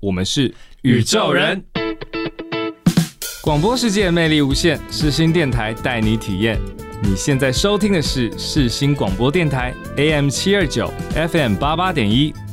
我们是宇宙人。广播世界魅力无限，世新电台带你体验。你现在收听的是世新广播电台 AM 729 FM 88.1